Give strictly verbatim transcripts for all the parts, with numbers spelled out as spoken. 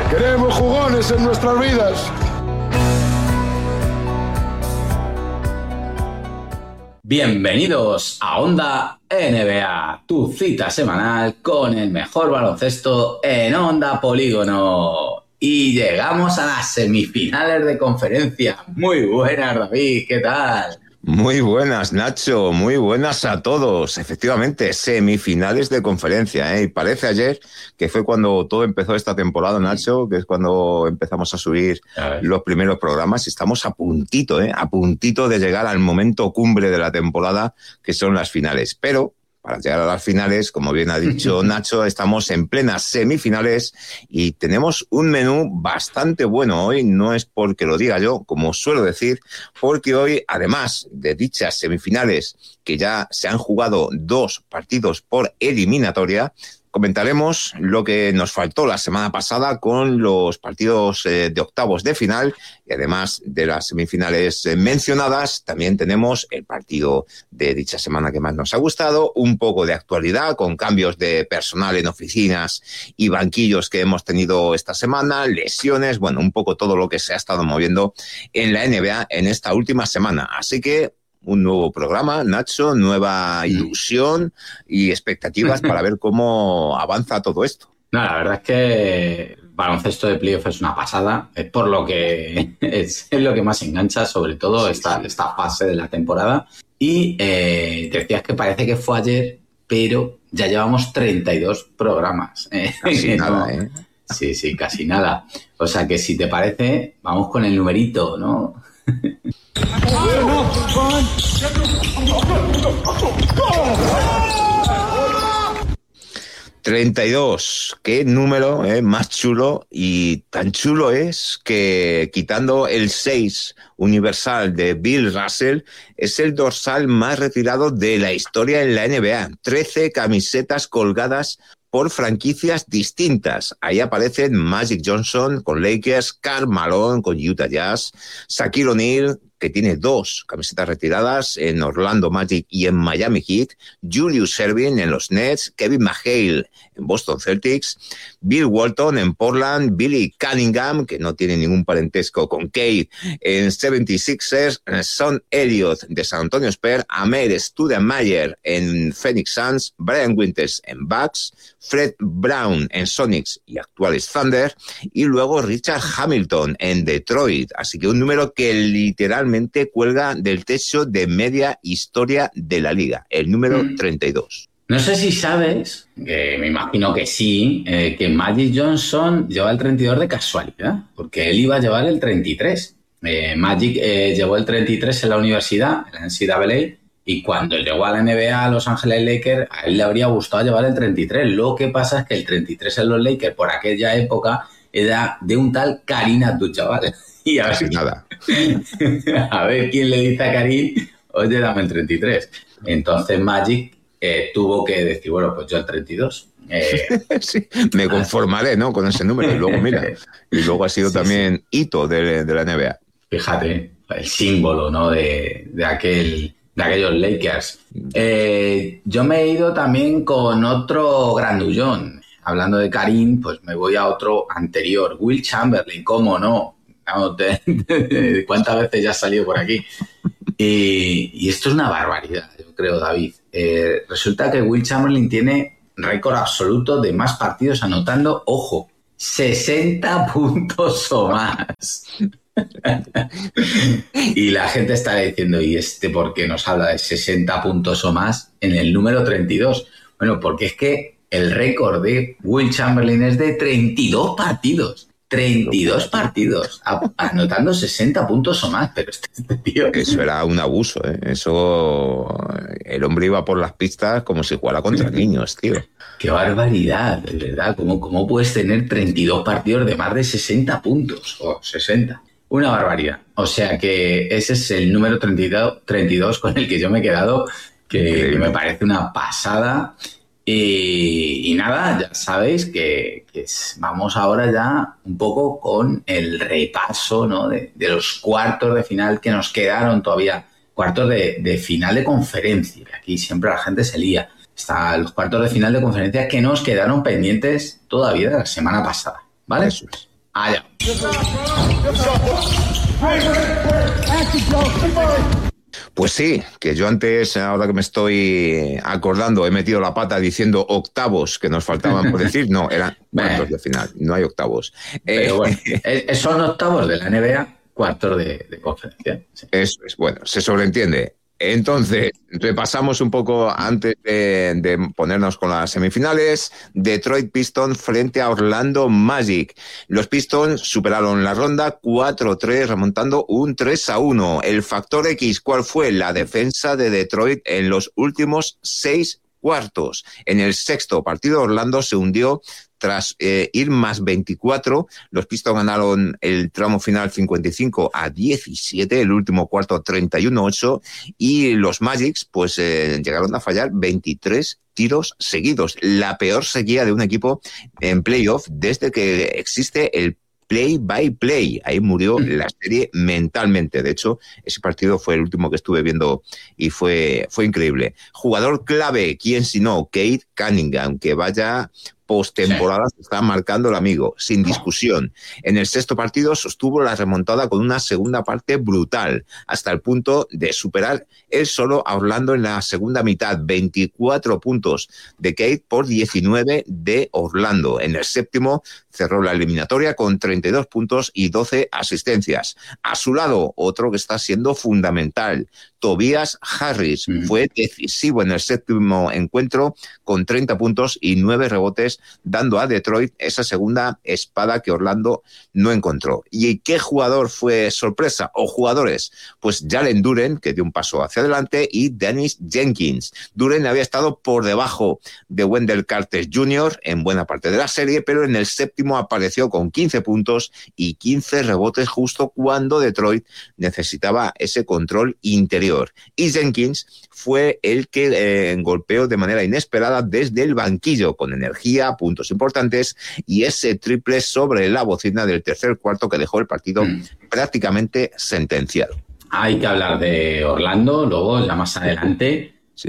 Queremos jugones en nuestras vidas. Bienvenidos a Onda N B A, tu cita semanal con el mejor baloncesto en Onda Polígono. Y llegamos a las semifinales de conferencia. Muy buenas, David, ¿qué tal? Muy buenas, Nacho, muy buenas a todos. Efectivamente, semifinales de conferencia, ¿eh? Y parece ayer que fue cuando todo empezó esta temporada, Nacho, que es cuando empezamos a subir a los primeros programas. Y estamos a puntito, ¿eh? A puntito de llegar al momento cumbre de la temporada, que son las finales. Pero para llegar a las finales, como bien ha dicho Nacho, estamos en plenas semifinales y tenemos un menú bastante bueno hoy. No es porque lo diga yo, como suelo decir, porque hoy, además de dichas semifinales, que ya se han jugado dos partidos por eliminatoria, comentaremos lo que nos faltó la semana pasada con los partidos eh, de octavos de final, y además de las semifinales eh, mencionadas, también tenemos el partido de dicha semana que más nos ha gustado, un poco de actualidad con cambios de personal en oficinas y banquillos que hemos tenido esta semana, lesiones, bueno, un poco todo lo que se ha estado moviendo en la N B A en esta última semana. Así que un nuevo programa, Nacho, nueva ilusión y expectativas para ver cómo avanza todo esto. No, la verdad es que el baloncesto de playoff es una pasada, es por lo que es, es lo que más engancha, sobre todo sí, esta, sí. esta fase de la temporada. Y eh, decías que parece que fue ayer, pero ya llevamos treinta y dos programas. ¿eh? Casi no, nada, ¿eh? Sí, sí, casi nada. O sea que si te parece, vamos con el numerito, ¿no? treinta y dos, qué número eh, más chulo, y tan chulo es que, quitando el seis universal de Bill Russell, es el dorsal más retirado de la historia en la N B A. trece camisetas colgadas por franquicias distintas. Ahí aparecen Magic Johnson con Lakers, Karl Malone con Utah Jazz, Shaquille O'Neal, que tiene dos camisetas retiradas en Orlando Magic y en Miami Heat, Julius Erving en los Nets, Kevin McHale en Boston Celtics, Bill Walton en Portland, Billy Cunningham, que no tiene ningún parentesco con Kate, en setenta y seis ers, Son Elliott de San Antonio Spurs, Amer Stoudemire en Phoenix Suns, Brian Winters en Bucks, Fred Brown en Sonics y actuales Thunder, y luego Richard Hamilton en Detroit. Así que un número que literalmente cuelga del techo de media historia de la liga, el número treinta y dos. No sé si sabes, que me imagino que sí, eh, que Magic Johnson lleva el treinta y dos de casualidad, porque él iba a llevar el treinta y tres. Eh, Magic eh, llevó el treinta y tres en la universidad, en la N C A A, y cuando llegó a la N B A, a Los Ángeles Lakers, a él le habría gustado llevar el treinta y tres. Lo que pasa es que el treinta y tres en los Lakers, por aquella época, era de un tal Kareem Abdul-Jabbar. Y a ver, nada. a ver quién le dice a Kareem, oye, dame el treinta y tres. Entonces Magic eh, tuvo que decir, bueno, pues yo el treinta y dos. Eh, sí, me conformaré, ¿no?, con ese número. Y luego, mira, y luego ha sido sí, también sí. hito de, de la N B A. Fíjate, el símbolo, ¿no?, de, de aquel... de aquellos Lakers. Eh, yo me he ido también con otro grandullón. Hablando de Kareem, pues me voy a otro anterior. Will Chamberlain, ¿cómo no? ¿Cuántas veces ya ha salido por aquí? Y, y esto es una barbaridad, yo creo, David. Eh, resulta que Will Chamberlain tiene récord absoluto de más partidos anotando, ojo, sesenta puntos o más. Y la gente está diciendo, ¿y este por qué nos habla de sesenta puntos o más en el número treinta y dos? Bueno, porque es que el récord de Will Chamberlain es de treinta y dos partidos. treinta y dos partidos, anotando sesenta puntos o más, pero este, este tío... Eso era un abuso, ¿eh? Eso... El hombre iba por las pistas como si jugara contra niños, tío. ¡Qué barbaridad! De verdad, ¿cómo, cómo puedes tener treinta y dos partidos de más de sesenta puntos? O oh, sesenta. Una barbaridad. O sea que ese es el número treinta y dos con el que yo me he quedado, que, que me parece una pasada. Y, y nada, ya sabéis que, que vamos ahora ya un poco con el repaso, ¿no?, de, de los cuartos de final que nos quedaron todavía. Cuartos de, de final de conferencia. Aquí siempre la gente se lía. Están los cuartos de final de conferencia que nos quedaron pendientes todavía de la semana pasada, ¿vale? Eso es. Allá. Pues sí, que yo antes, ahora que me estoy acordando, he metido la pata diciendo octavos que nos faltaban por decir. No, eran cuartos de final, no hay octavos. Pero eh, bueno, es, son octavos de la N B A, cuartos de, de conferencia. Sí. Eso es, bueno, se sobreentiende. Entonces, repasamos un poco antes de, de ponernos con las semifinales. Detroit Pistons frente a Orlando Magic. Los Pistons superaron la ronda cuatro tres, remontando un tres a uno. El factor X, ¿cuál fue? La defensa de Detroit en los últimos seis cuartos. En el sexto partido, Orlando se hundió tras eh, ir más veinticuatro. Los Pistons ganaron el tramo final cincuenta y cinco a diecisiete, el último cuarto treinta y uno a ocho, y los Magics pues eh, llegaron a fallar veintitrés tiros seguidos, la peor sequía de un equipo en playoff desde que existe el play by play. Ahí murió la serie mentalmente. De hecho, ese partido fue el último que estuve viendo y fue, fue increíble. Jugador clave, ¿quién si no? Cade Cunningham, que vaya postemporada se está marcando el amigo, sin discusión. En el sexto partido sostuvo la remontada con una segunda parte brutal, hasta el punto de superar él solo a Orlando en la segunda mitad. veinticuatro puntos de Cade por diecinueve de Orlando. En el séptimo cerró la eliminatoria con treinta y dos puntos y doce asistencias. A su lado, otro que está siendo fundamental, Tobias Harris, mm. fue decisivo en el séptimo encuentro con treinta puntos y nueve rebotes, dando a Detroit esa segunda espada que Orlando no encontró. ¿Y qué jugador fue sorpresa? ¿O jugadores? Pues Jalen Duren, que dio un paso hacia adelante, y Dennis Jenkins. Duren había estado por debajo de Wendell Carter junior en buena parte de la serie, pero en el séptimo apareció con quince puntos y quince rebotes justo cuando Detroit necesitaba ese control interior. Y Jenkins fue el que eh, golpeó de manera inesperada desde el banquillo, con energía, puntos importantes y ese triple sobre la bocina del tercer cuarto que dejó el partido mm. prácticamente sentenciado. Hay que hablar de Orlando luego, ya más adelante, sí,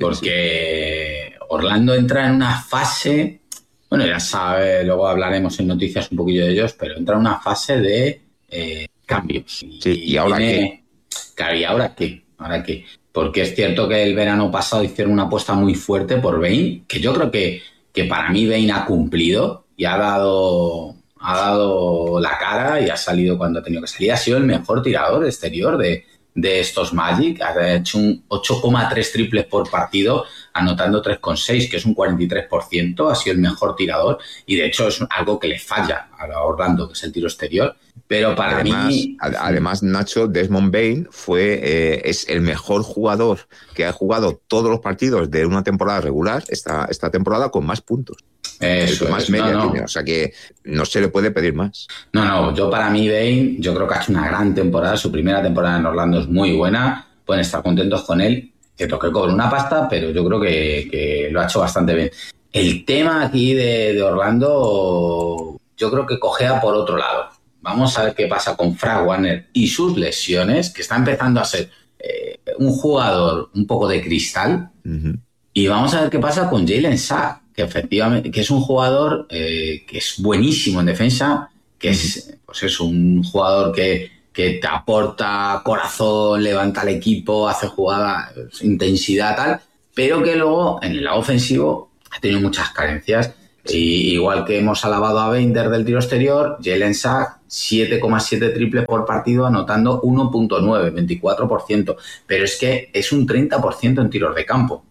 porque sí. Orlando entra en una fase, bueno, ya sabe, luego hablaremos en noticias un poquillo de ellos, pero entra en una fase de eh, cambios. Sí, ¿y, y ahora tiene, qué? Claro, ¿y ahora qué? ¿Ahora qué? Porque es cierto que el verano pasado hicieron una apuesta muy fuerte por Bane, que yo creo que, que para mí Bane ha cumplido y ha dado, ha dado la cara y ha salido cuando ha tenido que salir. Ha sido el mejor tirador exterior de, de estos Magic. Ha hecho un ocho coma tres triples por partido, anotando tres coma seis, que es un cuarenta y tres por ciento. Ha sido el mejor tirador y, de hecho, es algo que le falla a Orlando, que es el tiro exterior. Pero para además, mí... Además, Nacho, Desmond Bane fue, eh, es el mejor jugador que ha jugado todos los partidos de una temporada regular, esta, esta temporada, con más puntos. Eso, el que más es, media no, no. tiene, o sea que no se le puede pedir más. No, no, yo para mí Bane, yo creo que ha hecho una gran temporada, su primera temporada en Orlando es muy buena, pueden estar contentos con él, que toque cobre una pasta, pero yo creo que, que lo ha hecho bastante bien. El tema aquí de, de Orlando, yo creo que cojea por otro lado. Vamos a ver qué pasa con Frank Wagner y sus lesiones, que está empezando a ser eh, un jugador un poco de cristal. Uh-huh. Y vamos a ver qué pasa con Jalen Suggs, que efectivamente que es un jugador eh, que es buenísimo en defensa, que uh-huh. es, pues es un jugador que, que te aporta corazón, levanta al equipo, hace jugadas, intensidad, tal, pero que luego en el lado ofensivo ha tenido muchas carencias. Y igual que hemos alabado a Bender del tiro exterior, Jalen Suggs, siete coma siete triples por partido, anotando uno coma nueve, veinticuatro por ciento. Pero es que es un treinta por ciento en tiros de campo.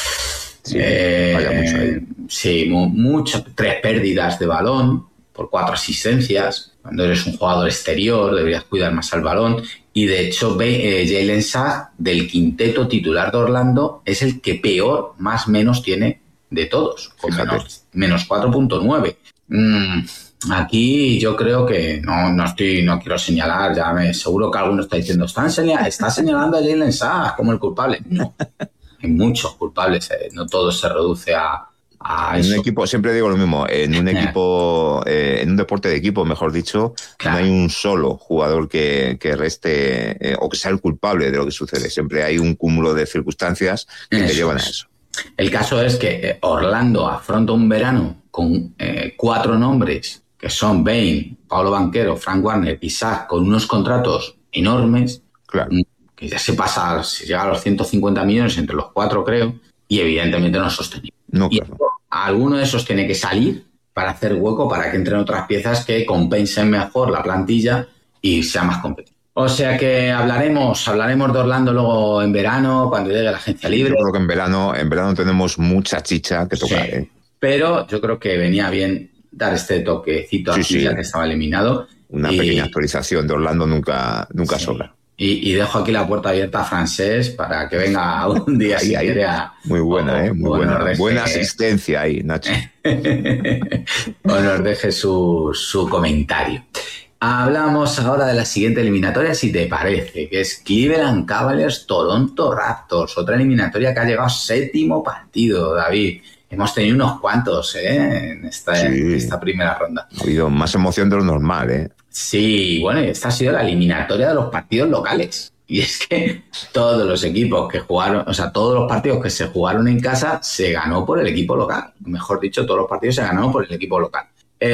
Sí, eh, vaya mucho ahí. Sí, mucho, tres pérdidas de balón por cuatro asistencias. Cuando eres un jugador exterior, deberías cuidar más al balón. Y de hecho, eh, Jalen Suggs, del quinteto titular de Orlando, es el que peor, más menos, tiene de todos, con menos, menos cuatro coma nueve. Mm, aquí yo creo que no, no estoy, no quiero señalar, ya me seguro que alguno está diciendo, ¿están señal, está señalando a Jalen Suggs como el culpable? No, hay muchos culpables, eh, no todo se reduce a, a en eso. Un equipo, siempre digo lo mismo, en un equipo, eh, en un deporte de equipo, mejor dicho, claro. No hay un solo jugador que, que reste eh, o que sea el culpable de lo que sucede. Siempre hay un cúmulo de circunstancias que eso te llevan a eso. El caso es que Orlando afronta un verano con eh, cuatro nombres que son Bane, Paolo Banchero, Frank Warner y Sack, con unos contratos enormes, claro, que ya se pasa, se llega a los ciento cincuenta millones entre los cuatro, creo, y evidentemente no es sostenible. no, Y claro. alguno de esos tiene que salir para hacer hueco, para que entren otras piezas que compensen mejor la plantilla y sea más competitivo. O sea que hablaremos, hablaremos de Orlando luego en verano, cuando llegue la agencia libre. Yo creo que en verano, en verano tenemos mucha chicha que tocar, Sí. ¿eh? Pero yo creo que venía bien dar este toquecito Sí, aquí, sí. ya que estaba eliminado. Una y, pequeña actualización de Orlando nunca, nunca sí. sobra. Y, y dejo aquí la puerta abierta a Francés para que venga un día Ahí, si ahí. quiere a... Muy buena, o- ¿eh? Muy o buena. nos deje- Buena asistencia ahí, Nacho. o nos deje su, su comentario. Hablamos ahora de la siguiente eliminatoria, si te parece, que es Cleveland Cavaliers, Toronto Raptors, otra eliminatoria que ha llegado séptimo partido, David. Hemos tenido unos cuantos ¿eh? en esta, Sí. en esta primera ronda. Ha habido más emoción de lo normal, ¿eh? Sí, bueno, esta ha sido la eliminatoria de los partidos locales. Y es que todos los equipos que jugaron, o sea, todos los partidos que se jugaron en casa se ganó por el equipo local. Mejor dicho, todos los partidos se ganaron por el equipo local.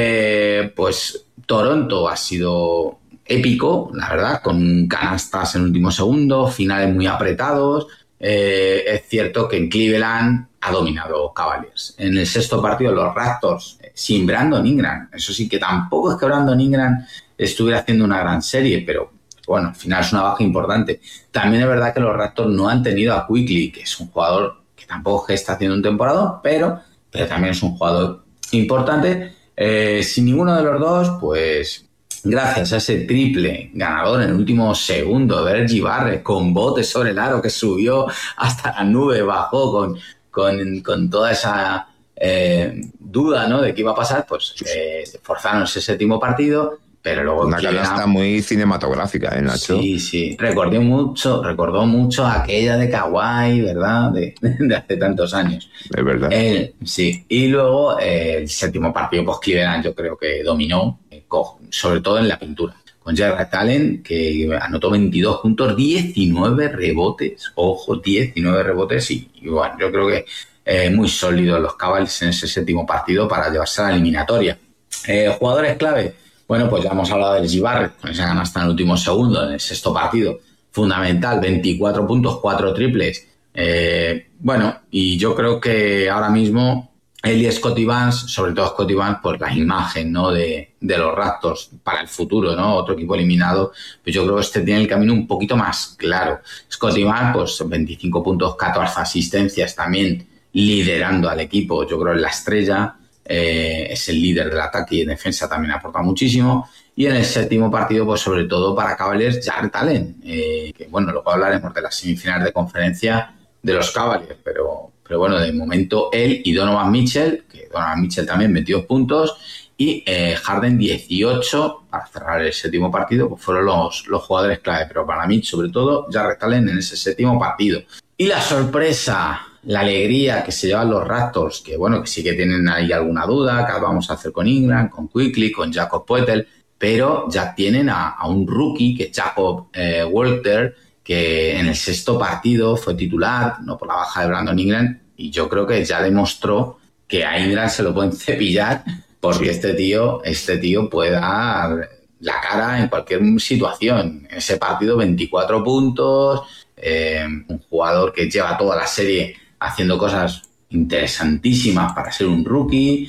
Eh, pues Toronto ha sido épico, la verdad, con canastas en último segundo, finales muy apretados. Eh, es cierto que en Cleveland ha dominado Cavaliers. En el sexto partido, los Raptors, eh, sin Brandon Ingram. Eso sí que tampoco es que Brandon Ingram estuviera haciendo una gran serie, pero bueno, al final es una baja importante. También es verdad que los Raptors no han tenido a Quickley, que es un jugador que tampoco es que está haciendo un temporada, pero, pero también es un jugador importante. Eh, sin ninguno de los dos, pues gracias a ese triple ganador en el último segundo de Reggie Barrett con bote sobre el aro que subió hasta la nube, bajó con, con, con toda esa eh, duda, ¿no?, de qué iba a pasar, pues eh, forzaron ese séptimo partido. Pero luego Una canasta muy cinematográfica, ¿eh, Nacho? Sí, sí. Recordé mucho, recordó mucho aquella de Kawhi, ¿verdad? De, de hace tantos años. Es verdad. Eh, sí. Y luego eh, el séptimo partido, pues Cleveland yo creo que dominó, eh, sobre todo en la pintura. Con Jarrett Allen, que anotó veintidós puntos, diecinueve rebotes. Ojo, diecinueve rebotes. Y, y bueno, yo creo que eh, muy sólidos los Cavaliers en ese séptimo partido para llevarse a la eliminatoria. Eh, jugadores clave. Bueno, pues ya hemos hablado del Reggie Barrett, con esa canasta en el último segundo, en el sexto partido. Fundamental, veinticuatro puntos, cuatro triples. Eh, bueno, y yo creo que ahora mismo él y Scottie Barnes, sobre todo Scottie Barnes, por la imagen, ¿no?, de, de los Raptors para el futuro, ¿no? Otro equipo eliminado, pues yo creo que este tiene el camino un poquito más claro. Scottie Barnes, pues veinticinco puntos, catorce asistencias, también liderando al equipo, yo creo en la estrella. Eh, es el líder del ataque y en defensa también aporta muchísimo. Y en el séptimo partido, pues sobre todo para Cavaliers, Jarrett Allen, eh, que bueno, luego hablaremos de las semifinales de conferencia de los Cavaliers, pero, pero bueno, de momento él y Donovan Mitchell, que Donovan Mitchell también veintidós puntos, y eh, Harden dieciocho para cerrar el séptimo partido, pues fueron los, los jugadores clave, pero para mí sobre todo Jarrett Allen en ese séptimo partido. Y la sorpresa, la alegría que se llevan los Raptors, que bueno, que sí que tienen ahí alguna duda, qué vamos a hacer con Ingram, con Quickley, con Jakob Poeltl, pero ya tienen a, a un rookie, que es Jakob eh, Walter, que en el sexto partido fue titular, no por la baja de Brandon Ingram, y yo creo que ya demostró que a Ingram se lo pueden cepillar, porque sí. este tío, este tío puede dar la cara en cualquier situación. En ese partido, veinticuatro puntos, eh, un jugador que lleva toda la serie haciendo cosas interesantísimas para ser un rookie,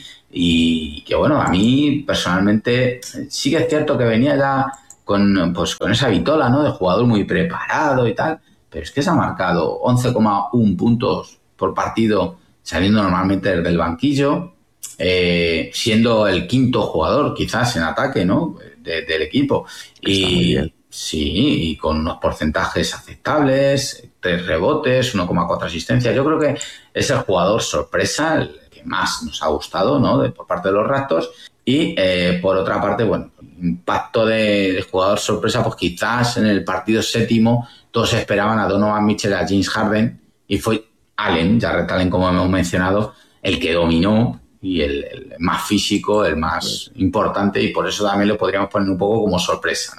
y que bueno, a mí personalmente sí que es cierto que venía ya con, pues, con esa vitola, ¿no?, de jugador muy preparado y tal, pero es que se ha marcado once coma uno puntos por partido saliendo normalmente desde el banquillo, eh, siendo el quinto jugador quizás en ataque, ¿no?, de, del equipo. Y sí, y con unos porcentajes aceptables, tres rebotes, uno coma cuatro asistencias. Yo creo que es el jugador sorpresa, el que más nos ha gustado, ¿no?, de, por parte de los Raptors. Y eh, por otra parte, bueno, impacto de, de jugador sorpresa, pues quizás en el partido séptimo todos esperaban a Donovan Mitchell, a James Harden, y fue Allen, Jarrett Allen, como hemos mencionado, el que dominó y el, el más físico, el más importante, y por eso también lo podríamos poner un poco como sorpresa, ¿no?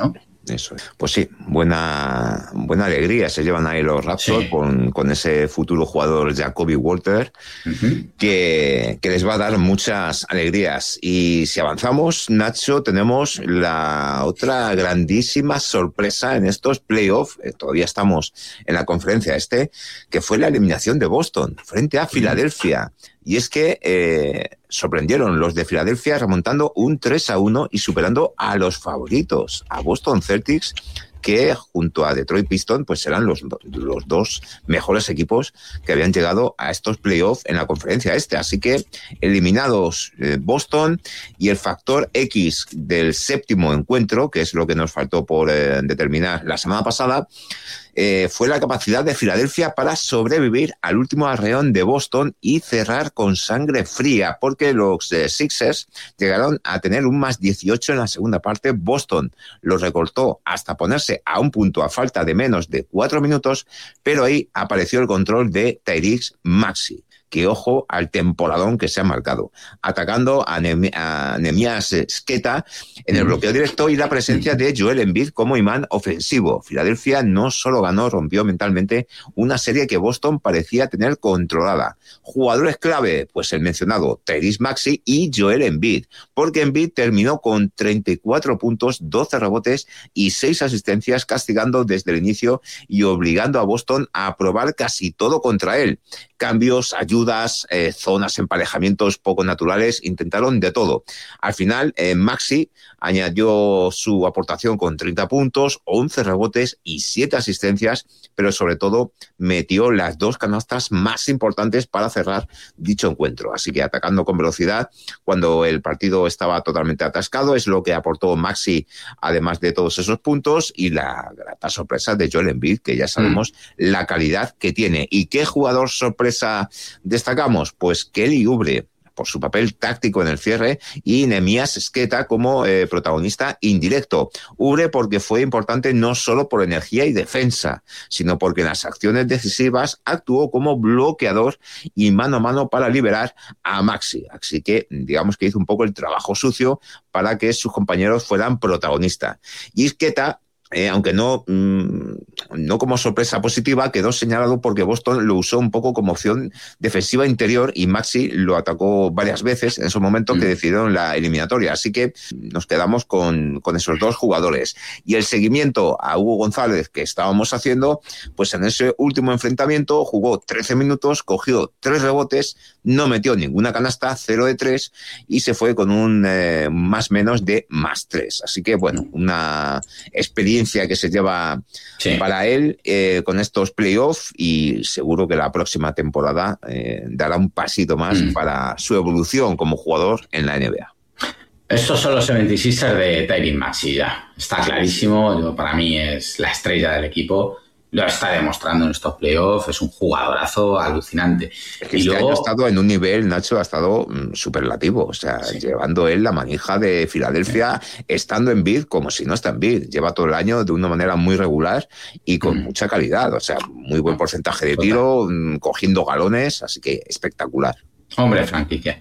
Eso es. Pues sí, buena, buena alegría se llevan ahí los Raptors sí. con, con ese futuro jugador Jacoby Walter, uh-huh. que, que les va a dar muchas alegrías. Y si avanzamos, Nacho, tenemos la otra grandísima sorpresa en estos playoffs, eh, todavía estamos en la conferencia este, que fue la eliminación de Boston frente a Filadelfia. Y es que eh, sorprendieron los de Filadelfia remontando un tres a uno y superando a los favoritos, a Boston Celtics, que junto a Detroit Pistons pues eran los, los dos mejores equipos que habían llegado a estos playoffs en la conferencia este. Así que eliminados eh, Boston, y el factor X del séptimo encuentro, que es lo que nos faltó por eh, determinar la semana pasada, Eh, fue la capacidad de Filadelfia para sobrevivir al último arreón de Boston y cerrar con sangre fría, porque los eh, Sixers llegaron a tener un más dieciocho en la segunda parte. Boston los recortó hasta ponerse a un punto a falta de menos de cuatro minutos, pero ahí apareció el control de Tyrese Maxey, que ojo al temporadón que se ha marcado, atacando a, Nem- a Neemias Queta en el bloqueo directo y la presencia de Joel Embiid como imán ofensivo. Filadelfia no solo ganó, rompió mentalmente una serie que Boston parecía tener controlada. Jugadores clave, pues el mencionado Tyrese Maxey y Joel Embiid, porque Embiid terminó con treinta y cuatro puntos, doce rebotes y seis asistencias, castigando desde el inicio y obligando a Boston a probar casi todo contra él. Cambios, ayudas, eh, zonas, emparejamientos poco naturales, intentaron de todo. Al final, eh, Maxey añadió su aportación con treinta puntos, once rebotes y siete asistencias, pero sobre todo metió las dos canastas más importantes para cerrar dicho encuentro. Así que atacando con velocidad cuando el partido estaba totalmente atascado es lo que aportó Maxey, además de todos esos puntos, y la grata sorpresa de Joel Embiid, que ya sabemos mm. la calidad que tiene. ¿Y qué jugador sorpresa destacamos? Pues Kelly Oubre, por su papel táctico en el cierre, y Neemias Queta como eh, protagonista indirecto. Oubre porque fue importante no solo por energía y defensa, sino porque en las acciones decisivas actuó como bloqueador y mano a mano para liberar a Maxey. Así que digamos que hizo un poco el trabajo sucio para que sus compañeros fueran protagonistas. Y Queta, Eh, aunque no, mmm, no como sorpresa positiva, quedó señalado porque Boston lo usó un poco como opción defensiva interior y Maxey lo atacó varias veces en esos momentos mm. que decidieron la eliminatoria. Así que nos quedamos con, con esos dos jugadores. Y el seguimiento a Hugo González que estábamos haciendo, pues en ese último enfrentamiento jugó trece minutos, cogió tres rebotes, no metió ninguna canasta, cero de tres, y se fue con un eh, más menos de más tres. Así que, bueno, una experiencia que se lleva sí. para él eh, con estos playoffs, y seguro que la próxima temporada eh, dará un pasito más mm. para su evolución como jugador en la N B A. Estos son los setenta y seisers de Tyrese Maxey, ya está clarísimo. Yo, para mí es la estrella del equipo. Lo está demostrando en estos playoffs, es un jugadorazo alucinante. Es que y este luego año ha estado en un nivel, Nacho, ha estado mmm, superlativo. O sea, sí. llevando él la manija de Filadelfia, sí. estando en bid como si no está en bid. Lleva todo el año de una manera muy regular y con mm. mucha calidad. O sea, muy buen porcentaje de tiro, mmm, cogiendo galones, así que espectacular. Hombre, franquicia.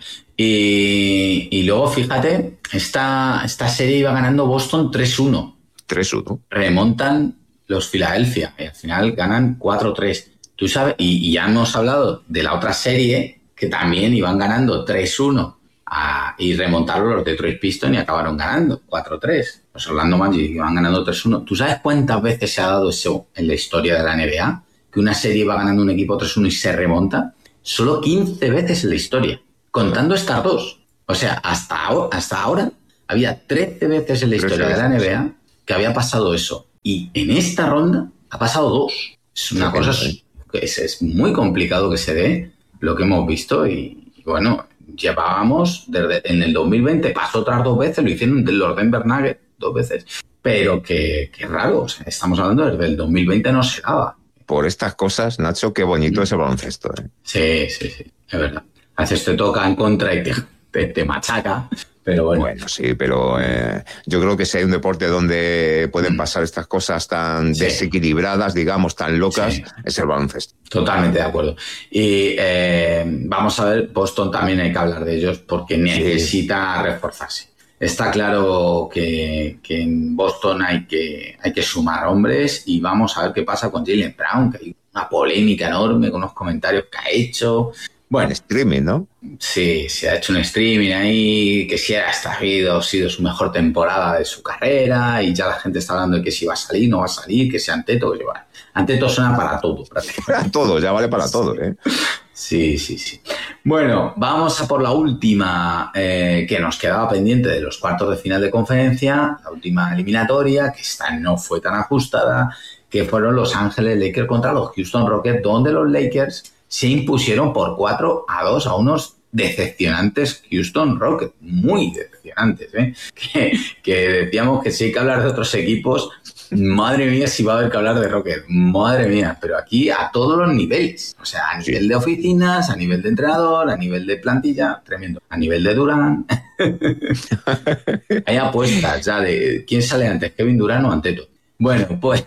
Y, y luego, fíjate, esta, esta serie iba ganando Boston tres uno. tres uno. Remontan los Filadelfia, y al final ganan cuatro tres. Tú sabes, y, y ya hemos hablado de la otra serie que también iban ganando tres uno a, y remontaron los Detroit Pistons y acabaron ganando cuatro tres. Los Orlando Magic iban ganando tres uno. ¿Tú sabes cuántas veces se ha dado eso en la historia de la N B A? Que una serie va ganando un equipo tres uno y se remonta. Solo quince veces en la historia, contando estas dos. O sea, hasta ahora, hasta ahora había trece veces en la historia de la N B A que había pasado eso. Y en esta ronda ha pasado dos. Es una cosa que es, es muy complicado que se dé lo que hemos visto. Y, y bueno, llevábamos desde en el dos mil veinte, pasó otras dos veces, lo hicieron los Denver Nuggets dos veces. Pero que, que raro, o sea, estamos hablando desde el dos mil veinte no se daba. Por estas cosas, Nacho, qué bonito mm. es el baloncesto. ¿eh? Sí, sí, sí, es verdad. A veces te toca en contra y te, te, te machaca. Pero bueno. bueno, sí, pero eh, yo creo que si hay un deporte donde pueden pasar estas cosas tan sí. desequilibradas, digamos, tan locas, sí. es el baloncesto. Totalmente de acuerdo. Y eh, vamos a ver, Boston también hay que hablar de ellos porque necesita sí. reforzarse. está claro que, que en Boston hay que, hay que sumar hombres y vamos a ver qué pasa con Jaylen Brown, que hay una polémica enorme con los comentarios que ha hecho. Bueno, en streaming, ¿no? Sí, se ha hecho un streaming ahí, que si ha sido, sido su mejor temporada de su carrera y ya la gente está hablando de que si va a salir, no va a salir, que sea Antetokounmpo, que va. Antetokounmpo suena para todo, prácticamente. Para todo, ya vale para todo, ¿eh? Sí, sí, sí. Bueno, vamos a por la última eh, que nos quedaba pendiente de los cuartos de final de conferencia, la última eliminatoria, que esta no fue tan ajustada, que fueron Los Ángeles Lakers contra los Houston Rockets, donde los Lakers se impusieron por cuatro a dos a unos decepcionantes Houston Rockets, muy decepcionantes, ¿eh? Que, que decíamos que si hay que hablar de otros equipos, madre mía, si va a haber que hablar de Rockets, madre mía, pero aquí a todos los niveles, o sea, a nivel sí. de oficinas, a nivel de entrenador, a nivel de plantilla, tremendo, a nivel de Durant. Hay apuestas ya de quién sale antes, Kevin Durant o Antetokounmpo. Bueno, pues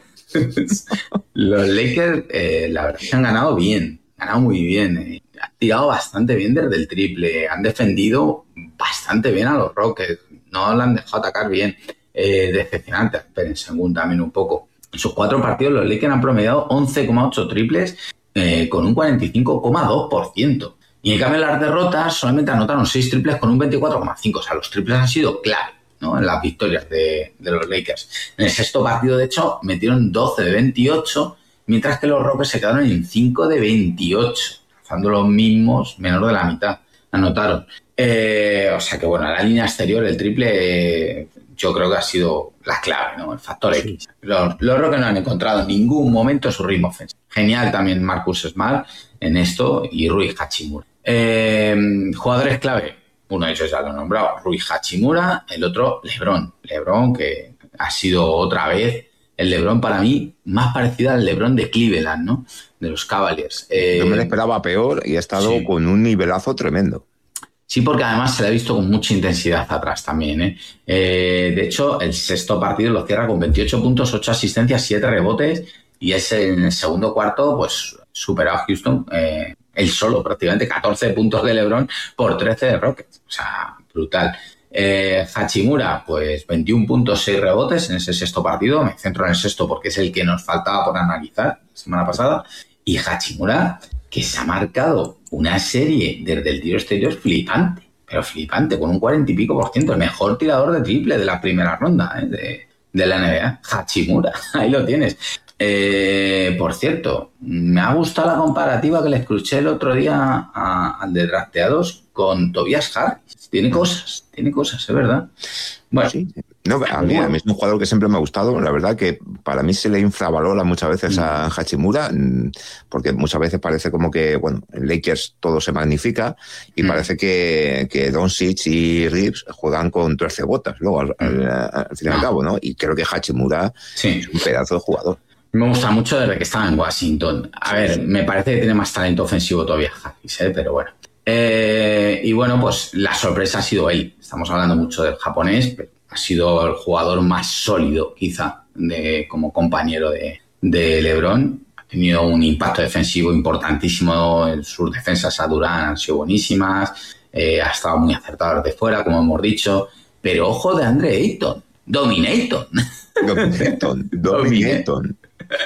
los Lakers, eh, la verdad es que han ganado bien, han ganado muy bien, eh. han tirado bastante bien desde el triple, han defendido bastante bien a los Rockets, no lo han dejado atacar bien. Eh, decepcionante, esperen, según también un poco. En sus cuatro partidos los Lakers han promediado once coma ocho triples eh, con un cuarenta y cinco coma dos por ciento. Y en cambio las derrotas solamente anotaron seis triples con un veinticuatro coma cinco por ciento. O sea, los triples han sido clave, ¿no?, en las victorias de, de los Lakers. En el sexto partido, de hecho, metieron doce de veintiocho, mientras que los Rockets se quedaron en cinco de veintiocho, lanzando los mismos, menor de la mitad. Anotaron. Eh, o sea que, bueno, la línea exterior, el triple... Eh, yo creo que ha sido la clave, ¿no? El factor sí. X. Los, los Rockets no han encontrado en ningún momento su ritmo ofensivo. Genial también Marcus Smart en esto y Rui Hachimura. Eh, jugadores clave. Uno de ellos ya lo he nombrado, Rui Hachimura. El otro, LeBron. LeBron, que ha sido otra vez el LeBron para mí más parecido al LeBron de Cleveland, ¿no? De los Cavaliers. Eh, Yo me lo esperaba peor y ha estado sí. con un nivelazo tremendo. Sí, porque además se le ha visto con mucha intensidad atrás también, ¿eh? Eh, de hecho, el sexto partido lo cierra con veintiocho puntos, ocho asistencias, siete rebotes y es en el segundo cuarto, pues, superado a Houston, eh, él solo prácticamente, catorce puntos de LeBron por trece de Rockets. O sea, brutal. Eh, Hachimura, pues, veintiún puntos, seis rebotes en ese sexto partido. Me centro en el sexto porque es el que nos faltaba por analizar la semana pasada. Y Hachimura, que se ha marcado una serie desde el tiro exterior flipante, pero flipante, con un cuarenta y pico por ciento, el mejor tirador de triple de la primera ronda, ¿eh? de, de la N B A, Hachimura, ahí lo tienes. Eh, por cierto, me ha gustado la comparativa que le escuché el otro día al de drafteados con Tobias Harris. Tiene cosas, tiene cosas, es verdad. Bueno, sí. No, a mí, a mí es un jugador que siempre me ha gustado. La verdad que para mí se le infravalora muchas veces a Hachimura, porque muchas veces parece como que, bueno, en Lakers todo se magnifica y mm. parece que, que Doncic y Reeves juegan con trece botas luego al, al, al fin y al cabo, ¿no? Y creo que Hachimura sí. es un pedazo de jugador. Me gusta mucho desde que estaba en Washington. A ver, me parece que tiene más talento ofensivo todavía Harris, ¿eh? Pero bueno. Eh, y bueno, pues la sorpresa ha sido él. Estamos hablando mucho del japonés, pero ha sido el jugador más sólido, quizá, de, como compañero de, de LeBron. Ha tenido un impacto defensivo importantísimo. En sus defensas a Durant han sido buenísimas. Eh, ha estado muy acertado desde fuera, como hemos dicho. Pero ojo de Andre Ayton. Dominaton. Dominaton. Dominaton.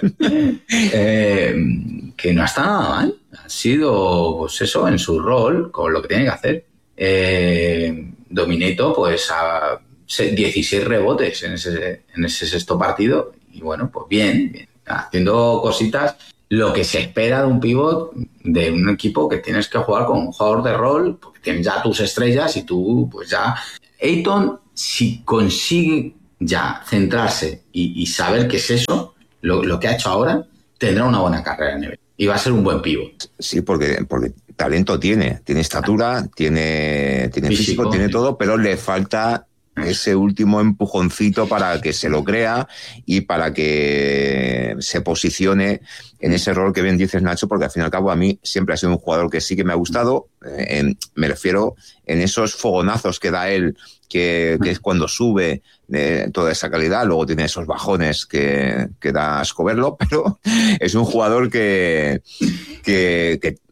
eh, que no está nada mal. Ha sido, pues eso, en su rol, con lo que tiene que hacer. Eh, Dominato, pues a dieciséis rebotes en ese, en ese sexto partido. Y bueno, pues bien, bien, haciendo cositas. Lo que se espera de un pívot de un equipo que tienes que jugar con un jugador de rol, porque tienes ya tus estrellas y tú, pues ya. Ayton, si consigue ya centrarse y, y saber qué es eso, lo, lo que ha hecho ahora, tendrá una buena carrera en N B A. Y va a ser un buen pívot. Sí, porque, porque talento tiene. Tiene estatura, tiene, tiene físico, físico, tiene todo, pero le falta ese último empujoncito para que se lo crea y para que se posicione en ese rol que bien dices, Nacho, porque al fin y al cabo a mí siempre ha sido un jugador que sí que me ha gustado. Eh, me refiero en esos fogonazos que da él, que, que es cuando sube eh, toda esa calidad. Luego tiene esos bajones que, que da asco verlo, pero es un jugador que, que, que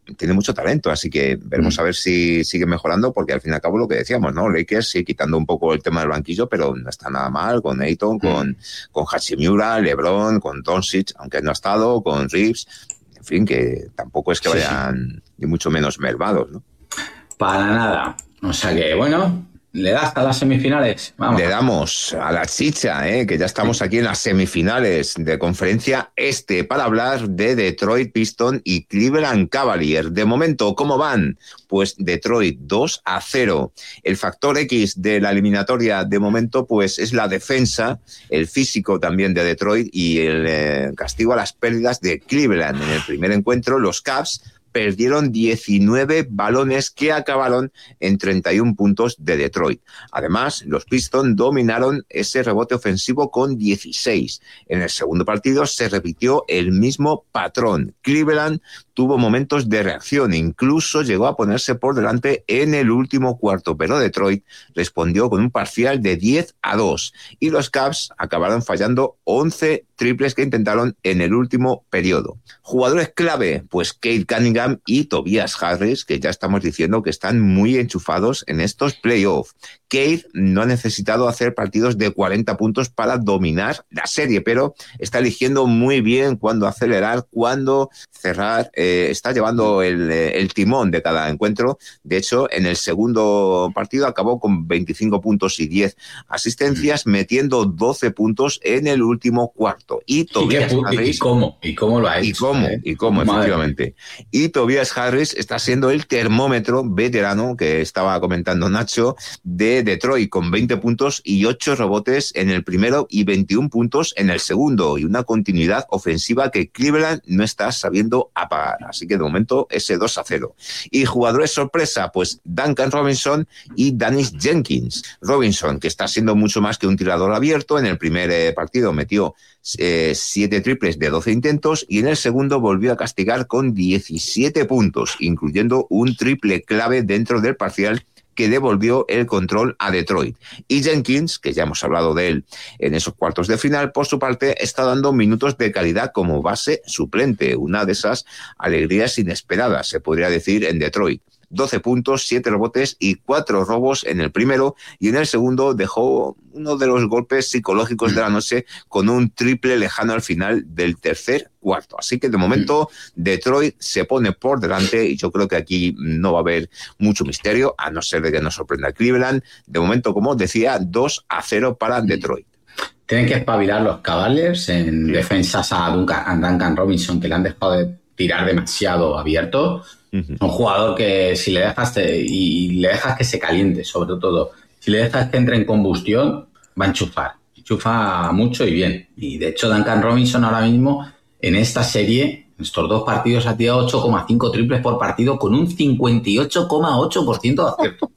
tiene mucho talento, así que veremos mm. a ver si sigue mejorando, porque al fin y al cabo lo que decíamos, ¿no? Lakers sí, quitando un poco el tema del banquillo, pero no está nada mal con Ayton, mm. con, con Hachimura, LeBron, con Doncic, aunque no ha estado, con Reeves, en fin, que tampoco es que sí, vayan sí. ni mucho menos mermados, ¿no? Para nada. O sea que, bueno, ¿le das a las semifinales? Vamos. Le damos a la chicha, ¿eh? Que ya estamos aquí en las semifinales de Conferencia Este para hablar de Detroit Pistons y Cleveland Cavaliers. De momento, ¿cómo van? Pues Detroit dos a cero. El factor X de la eliminatoria de momento pues es la defensa, el físico también de Detroit y el eh, castigo a las pérdidas de Cleveland. En el primer encuentro, los Cavs perdieron diecinueve balones que acabaron en treinta y uno puntos de Detroit. Además, los Pistons dominaron ese rebote ofensivo con dieciséis. En el segundo partido se repitió el mismo patrón. Cleveland tuvo momentos de reacción, incluso llegó a ponerse por delante en el último cuarto, pero Detroit respondió con un parcial de diez a dos y los Cavs acabaron fallando once triples que intentaron en el último periodo. Jugadores clave, pues Cade Cunningham y Tobias Harris, que ya estamos diciendo que están muy enchufados en estos playoffs. Cade no ha necesitado hacer partidos de cuarenta puntos para dominar la serie, pero está eligiendo muy bien cuándo acelerar, cuándo cerrar, eh, está llevando el, el timón de cada encuentro. De hecho, en el segundo partido acabó con veinticinco puntos y diez asistencias, metiendo doce puntos en el último cuarto. Y Tobias ¿Y, Harris... ¿Y cómo? ¿Y cómo lo ha hecho? ¿Y cómo? ¿eh? ¿Y cómo? Madre. Efectivamente. Y Tobias Harris está siendo el termómetro veterano que estaba comentando Nacho de Detroit, con veinte puntos y ocho rebotes en el primero y veintiún puntos en el segundo, y una continuidad ofensiva que Cleveland no está sabiendo apagar. Así que de momento ese dos a cero. Y jugadores sorpresa, pues Duncan Robinson y Dennis Jenkins. Robinson, que está siendo mucho más que un tirador abierto, en el primer eh, partido metió eh, siete triples de doce intentos y en el segundo volvió a castigar con diecisiete puntos, incluyendo un triple clave dentro del parcial que devolvió el control a Detroit. Y Jenkins, que ya hemos hablado de él en esos cuartos de final, por su parte está dando minutos de calidad como base suplente, una de esas alegrías inesperadas, se podría decir, en Detroit. doce puntos, siete rebotes y cuatro robos en el primero, y en el segundo dejó uno de los golpes psicológicos de la noche con un triple lejano al final del tercer cuarto. Así que de momento Detroit se pone por delante y yo creo que aquí no va a haber mucho misterio, a no ser de que nos sorprenda Cleveland. De momento, como os decía, dos a cero para Detroit. Tienen que espabilar los Cavaliers en sí. defensas a Duncan, a Duncan Robinson, que le han dejado de tirar demasiado abierto. Uh-huh. Un jugador que si le dejas te, y le dejas que se caliente, sobre todo, si le dejas que entre en combustión, va a enchufar. Enchufa mucho y bien. Y de hecho Duncan Robinson ahora mismo en esta serie, en estos dos partidos, ha tirado ocho coma cinco triples por partido con un cincuenta y ocho coma ocho por ciento de acierto.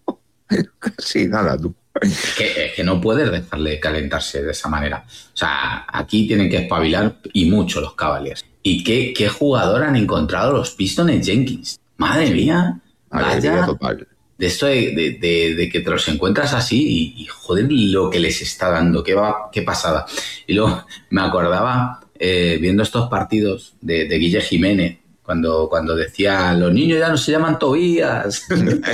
Sí, nada, tú. Es que, es que no puedes dejarle calentarse de esa manera. O sea, aquí tienen que espabilar y mucho los Cavaliers. ¿Y qué, qué jugador han encontrado los Pistons en Jenkins? Madre mía, vaya, de esto de, de, de, de que te los encuentras así y, y joder lo que les está dando, qué, va, qué pasada. Y luego me acordaba eh, viendo estos partidos de, de Guille Jiménez, cuando, cuando decía, los niños ya no se llaman Tobías.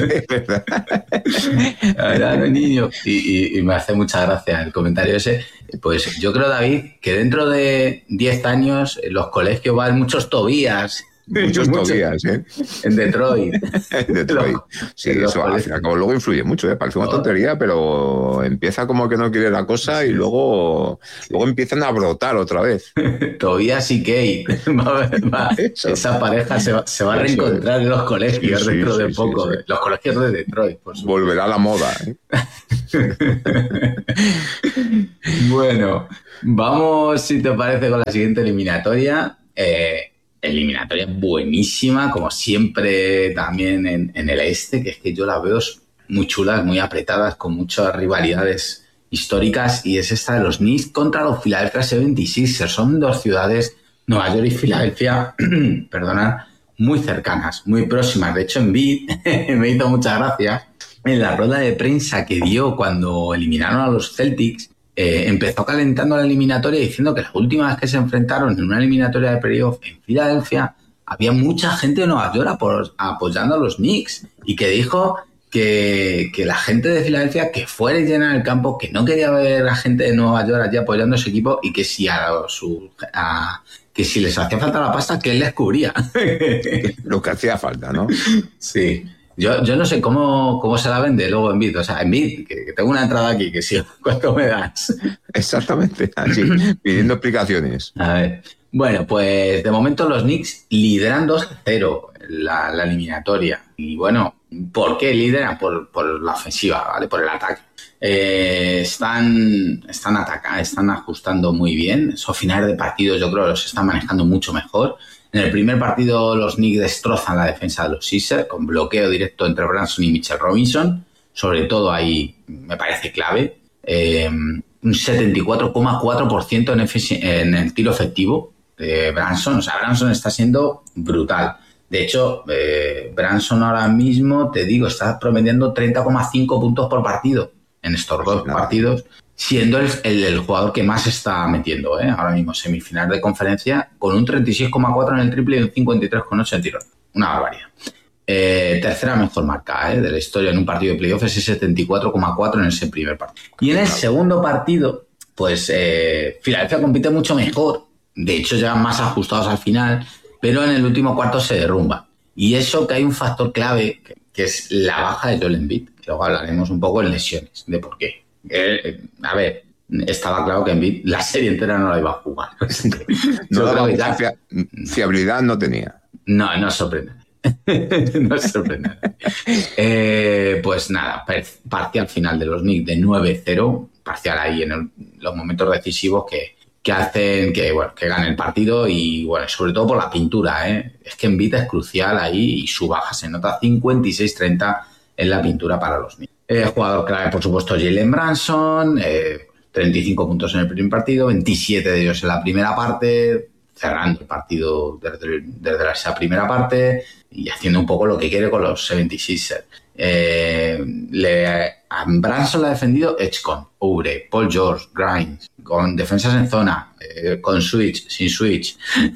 Ya no hay niños. Y, y, y me hace mucha gracia el comentario ese. Pues yo creo, David, que dentro de diez años en los colegios van muchos Tobías. Muchos Tobías, ¿eh? En Detroit. En Detroit. Sí, en eso al fin y al cabo luego influye mucho, ¿eh? Parece una tontería, pero empieza como que no quiere la cosa y luego, sí. luego empiezan a brotar otra vez. Tobías y Kate. Esa pareja se va, se va a reencontrar en los colegios sí, dentro sí, de sí, poco. Sí, sí. Los colegios de Detroit, por supuesto. Volverá a la moda, ¿eh? Bueno, vamos, si te parece, con la siguiente eliminatoria. Eh, eliminatoria buenísima, como siempre también en, en el este, que es que yo las veo muy chulas, muy apretadas, con muchas rivalidades históricas, y es esta de los Knicks contra los Philadelphia setenta y seis ers. Son dos ciudades, Nueva York y Filadelfia, perdonad, muy cercanas, muy próximas. De hecho, Embiid me hizo mucha gracia en la rueda de prensa que dio cuando eliminaron a los Celtics. Eh, empezó calentando la eliminatoria diciendo que la última vez que se enfrentaron en una eliminatoria de playoff en Filadelfia había mucha gente de Nueva York apo- apoyando a los Knicks y que dijo que, que la gente de Filadelfia que fuera y llenar el campo, que no quería ver a gente de Nueva York allí apoyando a su equipo y que si a su... A, que si les hacía falta la pasta, que él les cubría. Lo que hacía falta, ¿no? Sí. Yo, yo no sé cómo, cómo se la vende luego Embiid. O sea, Embiid, que, que tengo una entrada aquí, que sí, ¿cuánto me das? Exactamente, así, pidiendo explicaciones. A ver. Bueno, pues de momento los Knicks lideran dos a cero la, la eliminatoria. Y bueno, ¿por qué lideran? Por, por la ofensiva, ¿vale? Por el ataque. Eh, están, están atacando, están ajustando muy bien. Esos finales de partido yo creo que los están manejando mucho mejor. En el primer partido los Knicks destrozan la defensa de los Sixers con bloqueo directo entre Branson y Mitchell Robinson. Sobre todo ahí me parece clave. Eh, un setenta y cuatro coma cuatro por ciento en, efici- en el tiro efectivo de Branson. O sea, Branson está siendo brutal. De hecho, eh, Branson ahora mismo, te digo, está promediando treinta coma cinco puntos por partido en estos dos Nada. partidos, siendo el, el, el jugador que más está metiendo, ¿eh? Ahora mismo semifinal de conferencia, con un treinta y seis coma cuatro en el triple y un cincuenta y tres coma ocho en tiro. Una barbaridad. Eh, tercera mejor marca ¿eh? de la historia en un partido de playoff, ese setenta y cuatro coma cuatro en ese primer partido. Y en el segundo partido, pues eh, Filadelfia compite mucho mejor. De hecho, llegan más ajustados al final, pero en el último cuarto se derrumba. Y eso que hay un factor clave, que, que es la baja de Joel Embiid. Luego hablaremos un poco en lesiones, de por qué. Eh, a ver, estaba claro que Embiid la serie entera no la iba a jugar. No Yo daba creo que mucha ya- fia- fiabilidad, no tenía. No, no sorprende. No sorprende. Eh, pues nada, per- parcial final de los Knicks de nueve cero, parcial ahí en el- los momentos decisivos que, que hacen que, bueno, que gane el partido y bueno, sobre todo por la pintura, ¿eh? Es que Embiid es crucial ahí y su baja se nota cincuenta y seis treinta en la pintura para los Knicks. Eh, jugador clave, por supuesto, Jalen Branson, eh, treinta y cinco puntos en el primer partido, veintisiete de ellos en la primera parte, cerrando el partido desde, desde esa primera parte y haciendo un poco lo que quiere con los setenta y seis ers. Eh, le, a Branson le ha defendido Edgecombe, Oubre, Paul George, Grimes, con defensas en zona, eh, con switch, sin switch.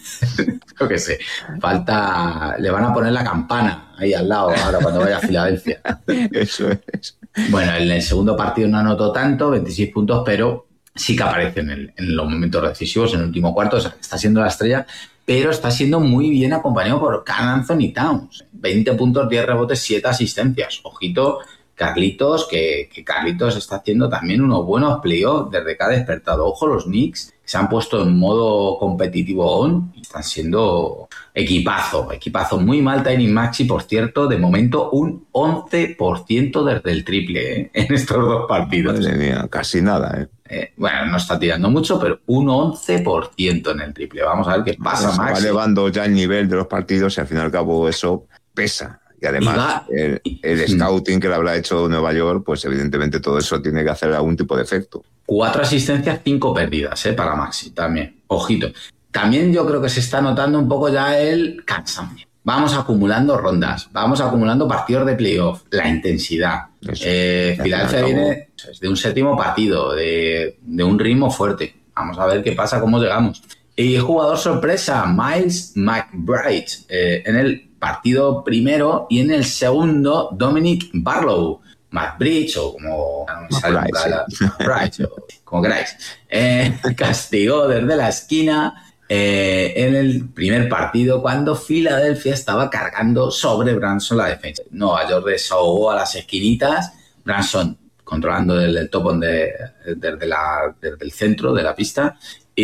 Yo qué sé, falta, le van a poner la campana ahí al lado ahora cuando vaya a Filadelfia. Eso es. Bueno, en el segundo partido no anotó tanto, veintiséis puntos, pero sí que aparece en, el, en los momentos decisivos, en el último cuarto, o sea, está siendo la estrella, pero está siendo muy bien acompañado por Karl Anthony Towns. veinte puntos, diez rebotes, siete asistencias. Ojito, Carlitos, que, que Carlitos está haciendo también unos buenos playoffs desde que ha despertado. Ojo, los Knicks que se han puesto en modo competitivo on y están siendo equipazo, equipazo. Muy mal Tyrese Maxey, por cierto, de momento un once por ciento desde el triple ¿eh? en estos dos partidos. Madre mía, casi nada, ¿eh? Eh, bueno, no está tirando mucho, pero un once por ciento en el triple. Vamos a ver qué pasa, Se va Maxey. elevando ya el nivel de los partidos y al fin y al cabo eso pesa. Y además, Y va- el, el scouting que le habrá hecho Nueva York, pues evidentemente todo eso tiene que hacer algún tipo de efecto. Cuatro asistencias, cinco pérdidas ¿eh? para Maxi también. Ojito. También yo creo que se está notando un poco ya el cansancio. Vamos acumulando rondas, vamos acumulando partidos de playoff, la intensidad. Eso. Eh, Al Filadelfia fin y al cabo- viene de un séptimo partido, de, de un ritmo fuerte. Vamos a ver qué pasa, cómo llegamos. Y jugador sorpresa, Miles McBride, eh, en el partido primero y en el segundo, Dominic Barlow. McBride, o como no me sale nunca la- McBride, o como queráis, eh, castigó desde la esquina eh, en el primer partido cuando Filadelfia estaba cargando sobre Branson la defensa. Nueva York desahogó a las esquinitas, Branson controlando desde el top de, desde, la, desde el centro de la pista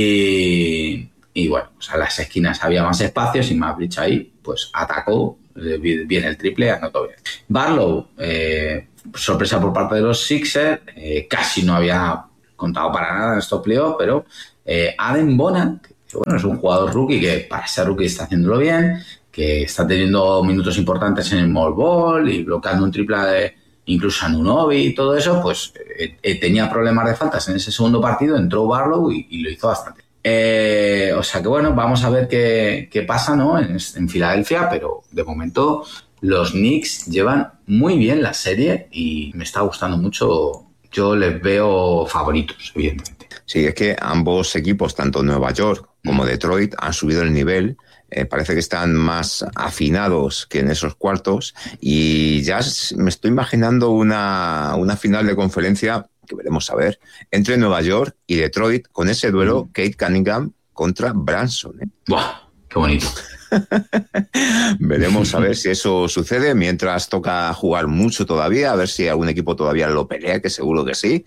y, y bueno, pues a las esquinas había más espacios y McBride ahí pues atacó eh, bien el triple, anotó bien. Barlow, eh, sorpresa por parte de los Sixers, eh, casi no había contado para nada en estos playoffs, pero eh, Adam Bonan, que bueno, es un jugador rookie que para ser rookie está haciéndolo bien, que está teniendo minutos importantes en el small ball y bloqueando un triple de incluso a Nunobi y todo eso, pues eh, eh, tenía problemas de faltas en ese segundo partido, entró Barlow y, y lo hizo bastante. Eh, o sea que bueno, vamos a ver qué, qué pasa, ¿no? en, en Filadelfia, pero de momento los Knicks llevan muy bien la serie y me está gustando mucho. Yo les veo favoritos, evidentemente. Sí, es que ambos equipos, tanto Nueva York como Detroit, han subido el nivel. Eh, parece que están más afinados que en esos cuartos y ya me estoy imaginando una, una final de conferencia que veremos a ver entre Nueva York y Detroit con ese duelo mm. Kate Cunningham contra Branson. ¿eh? ¡Buah! ¡Qué bonito! Veremos a ver si eso sucede, mientras toca jugar mucho todavía, a ver si algún equipo todavía lo pelea, que seguro que sí.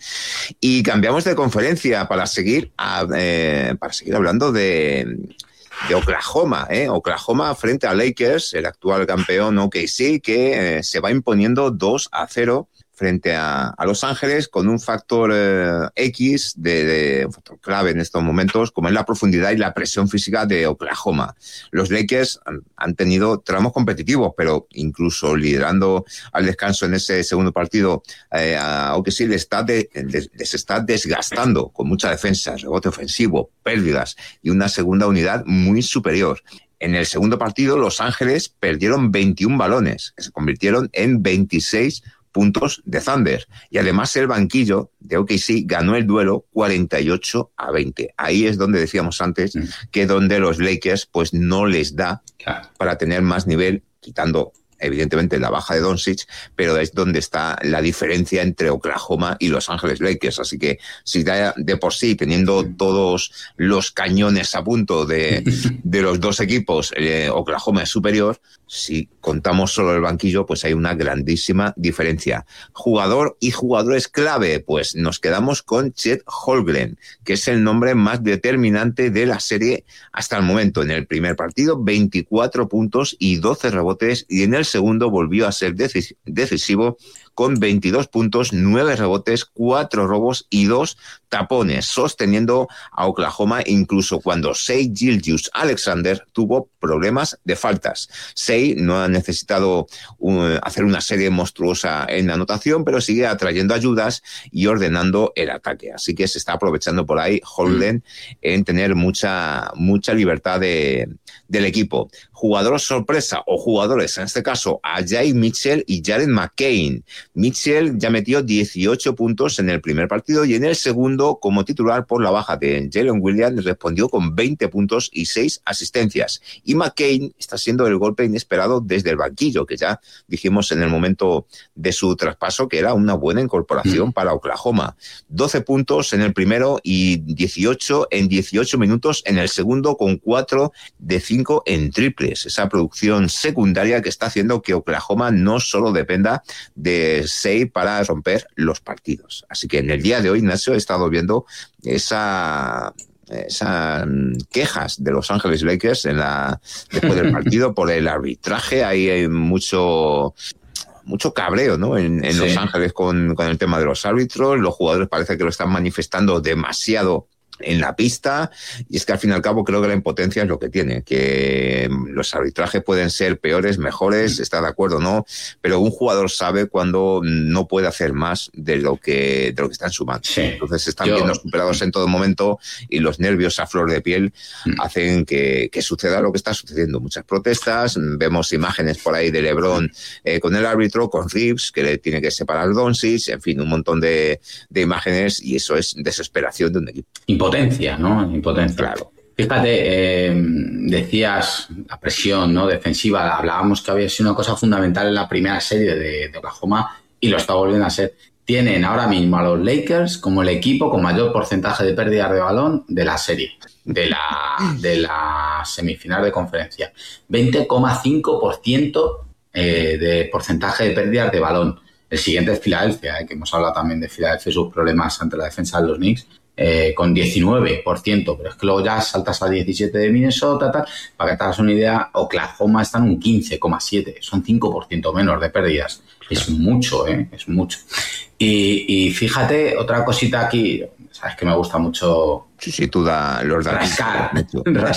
Y cambiamos de conferencia para seguir, a, eh, para seguir hablando de... de Oklahoma, ¿eh? Oklahoma frente a Lakers, el actual campeón O K C, que eh, se va imponiendo dos a cero frente a, a Los Ángeles con un factor eh, X, de, de un factor clave en estos momentos, como es la profundidad y la presión física de Oklahoma. Los Lakers han, han tenido tramos competitivos, pero incluso liderando al descanso en ese segundo partido, eh, a O K C les está, de, de, les está desgastando con mucha defensa, rebote ofensivo, pérdidas y una segunda unidad muy superior. En el segundo partido, Los Ángeles perdieron veintiún balones, que se convirtieron en veintiséis puntos de Thunder. Y además el banquillo de O K C ganó el duelo cuarenta y ocho a veinte. Ahí es donde decíamos antes mm. que donde los Lakers pues no les da claro. para tener más nivel, quitando evidentemente la baja de Doncic, pero es donde está la diferencia entre Oklahoma y Los Ángeles Lakers. Así que si de, de por sí, teniendo todos los cañones a punto de, de los dos equipos, eh, Oklahoma es superior, si contamos solo el banquillo, pues hay una grandísima diferencia. Jugador y jugadores clave, pues nos quedamos con Chet Holmgren, que es el nombre más determinante de la serie hasta el momento. En el primer partido, veinticuatro puntos y doce rebotes, y en el segundo volvió a ser decis- decisivo con veintidós puntos, nueve rebotes, cuatro robos y dos tapones, sosteniendo a Oklahoma incluso cuando Shai Gilgeous-Alexander tuvo problemas de faltas. Shai no ha necesitado uh, hacer una serie monstruosa en la anotación, pero sigue atrayendo ayudas y ordenando el ataque. Así que se está aprovechando por ahí Holden mm. en tener mucha, mucha libertad de, del equipo. Jugador sorpresa o jugadores, en este caso, Ajay Mitchell y Jaren McCain. Mitchell ya metió dieciocho puntos en el primer partido y en el segundo, como titular por la baja de Jalen Williams, respondió con veinte puntos y seis asistencias. Y McCain está siendo el golpe inesperado desde el banquillo, que ya dijimos en el momento de su traspaso que era una buena incorporación mm. para Oklahoma. doce puntos en el primero y dieciocho en dieciocho minutos en el segundo, con cuatro de cinco en triples. Esa producción secundaria que está haciendo que Oklahoma no solo dependa de Shai para romper los partidos. Así que en el día de hoy, Nacho, he estado viendo esa... esas quejas de Los Ángeles Lakers en la, después del partido por el arbitraje. Ahí hay mucho... mucho cabreo, ¿no? En, en sí. Los Ángeles con, con el tema de los árbitros. Los jugadores parece que lo están manifestando demasiado en la pista, y es que al fin y al cabo creo que la impotencia es lo que tiene, que los arbitrajes pueden ser peores, mejores, está de acuerdo, ¿no? Pero un jugador sabe cuando no puede hacer más de lo que de lo que está en su mano. Sí. Entonces están Yo... viendo superados en todo momento y los nervios a flor de piel mm. hacen que, que suceda lo que está sucediendo. Muchas protestas, vemos imágenes por ahí de LeBron eh, con el árbitro, con Reeves, que le tiene que separar Doncic, en fin, un montón de, de imágenes, y eso es desesperación de un equipo. Impotencia, ¿no? Impotencia. Claro. Fíjate, eh, decías la presión, ¿no? defensiva, hablábamos que había sido una cosa fundamental en la primera serie de, de Oklahoma y lo está volviendo a ser. Tienen ahora mismo a los Lakers como el equipo con mayor porcentaje de pérdidas de balón de la serie, de la, de la semifinal de conferencia. veinte coma cinco por ciento eh, de porcentaje de pérdidas de balón. El siguiente es Filadelfia, eh, que hemos hablado también de Filadelfia y sus problemas ante la defensa de los Knicks. Eh, con diecinueve por ciento, pero es que luego ya saltas a diecisiete de Minnesota, tal. Para que te hagas una idea, Oklahoma está en un quince coma siete, son cinco por ciento menos de pérdidas. Es mucho, ¿eh? Es mucho. Y, y fíjate, otra cosita aquí, sabes que me gusta mucho... Sí, sí, tú da los datos. Rascar, rascar,